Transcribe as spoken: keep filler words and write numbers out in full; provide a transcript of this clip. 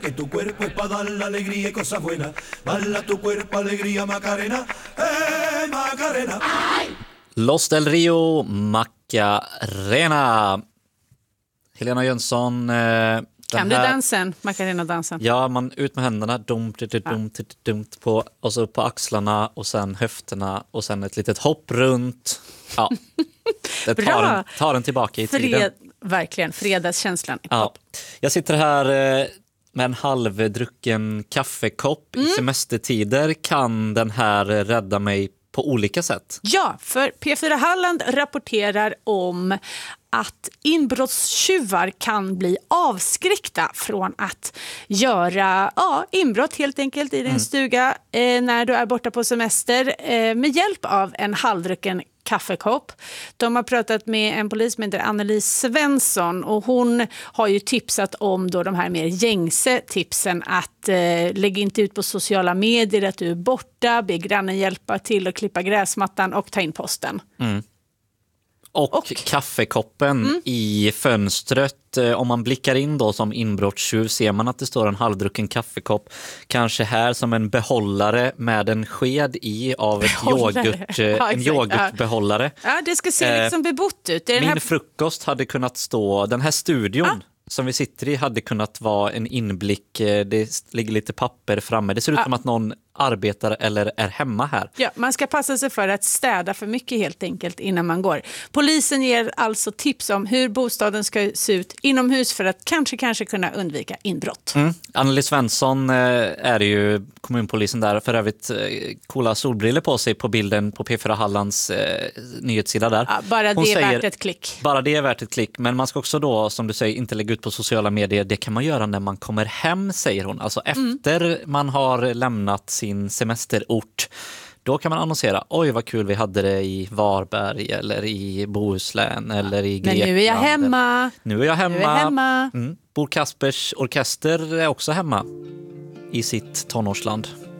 Que tu cuerpo es para dar la alegría y cosas buenas. Bala tu cuerpo, alegría, Macarena. Eh, Macarena. Los del Rio, Macarena. Helena Jönsson. Eh, kan du dansen, Macarena-dansen? Ja, man ut med händerna, dumt, dumt, dumt, dumt på, och så upp på axlarna och sen höfterna och sen ett litet hopp runt. Ja, det tar, en, tar en tillbaka i Fred, tiden. Verkligen, fredagskänslan i ja. pop. Jag sitter här eh, med en halvdrucken kaffekopp. Mm. I semestertider kan den här rädda mig på olika sätt. Ja, för P fyra Halland rapporterar om att inbrottstjuvar kan bli avskräckta från att göra ja, inbrott helt enkelt i din mm. stuga eh, när du är borta på semester eh, med hjälp av en halvdrucken kaffekopp. De har pratat med en polis som heter Anneli Svensson och hon har ju tipsat om då de här mer gängse tipsen att eh, lägga inte ut på sociala medier att du är borta, be grannen hjälpa till att klippa gräsmattan och ta in posten. Mm. Och, och kaffekoppen mm. i fönstret. Om man blickar in då som inbrottstjuv ser man att det står en halvdrucken kaffekopp. Kanske här som en behållare med en sked i av ett yoghurt, ja, en yoghurtbehållare. Ja, det ska se liksom bebott ut. Det är Min den här... frukost hade kunnat stå, den här studion ah. som vi sitter i hade kunnat vara en inblick. Det ligger lite papper framme. Det ser ut ah. som att någon arbetar eller är hemma här. Ja, man ska passa sig för att städa för mycket helt enkelt innan man går. Polisen ger alltså tips om hur bostaden ska se ut inomhus för att kanske kanske kunna undvika inbrott. Mm. Anneli Svensson eh, är ju kommunpolisen där, för övrigt eh, coola solbriller på sig på bilden på P fyra Hallands eh, nyhetssida där. Ja, bara Hon det är säger, värt ett klick. Bara det är värt ett klick, men man ska också då, som du säger, inte lägga ut på sociala medier. Det kan man göra när man kommer hem, säger hon. Alltså efter mm. man har lämnat sin semesterort. Då kan man annonsera, oj vad kul vi hade det i Varberg eller i Bohuslän eller i Grekland. Men nu är jag hemma. Nu är jag hemma. Nu är jag hemma. Mm. Bo Kaspers orkester är också hemma i sitt tonårsland.